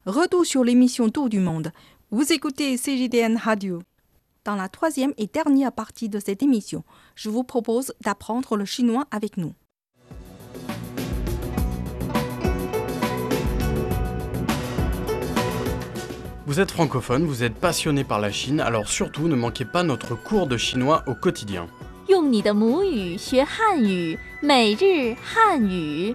Retour sur l'émission Tour du Monde. Vous écoutez CJDN Radio. Dans la troisième et dernière partie de cette émission, je vous propose d'apprendre le chinois avec nous. Vous êtes francophone, vous êtes passionné par la Chine, alors surtout ne manquez pas notre cours de chinois au quotidien. 用你的母语学汉语，每日汉语。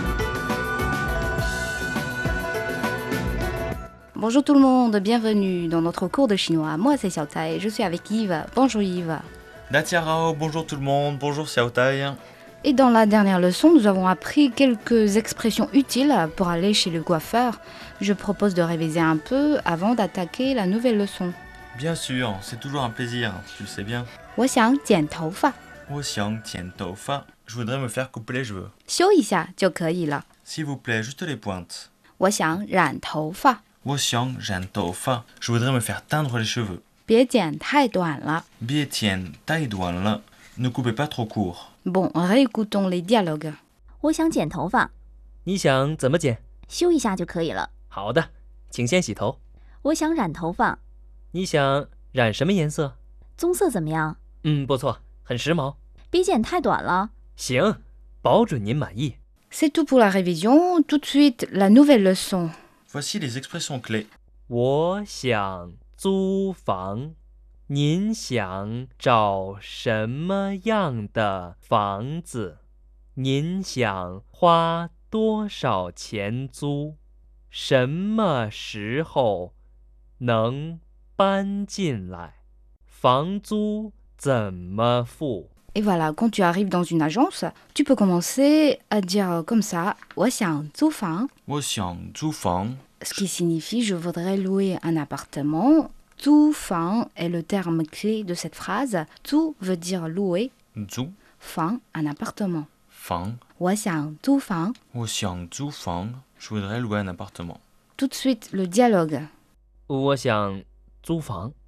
Bonjour tout le monde, bienvenue dans notre cours de chinois. Moi c'est Xiao Tai, je suis avec Yves. Bonjour Yves. Natia Rao, bonjour tout le monde, bonjour Xiao Tai. Et dans la dernière leçon, nous avons appris quelques expressions utiles pour aller chez le coiffeur. Je propose de réviser un peu avant d'attaquer la nouvelle leçon. Bien sûr, c'est toujours un plaisir, tu le sais bien. 我想剪头发， 我想剪头发, je voudrais me faire couper les cheveux. 修一下就可以了。 S'il vous plaît, juste les pointes. 我想染头发， 我想染头发, je voudrais me faire teindre les cheveux. 别剪太短了。 别剪太短了, ne coupez pas trop court. Bon, réécoutons les dialogues. 我想剪头发， 你想怎么剪？ 修一下就可以了。 好的，请先洗头。 我想染头发， 你想染什么颜色？ 棕色怎么样？ 不错，很时髦。 别剪太短了。 行，保准您满意。 C'est tout pour la révision. Tout de suite, la nouvelle leçon. Voici les expressions clés. 我想租房，您想找什么样的房子？您想花多少钱租？什么时候能搬进来？房租怎么付？ Et voilà, quand tu arrives dans une agence, tu peux commencer à dire comme ça, 我想租房, 我想租房, ce qui signifie je voudrais louer un appartement. 租房 est le terme clé de cette phrase. 租 veut dire louer, 租, 房 un appartement. 房, 我想租房. 我想租房, je voudrais louer un appartement. Tout de suite, le dialogue. 我想租房。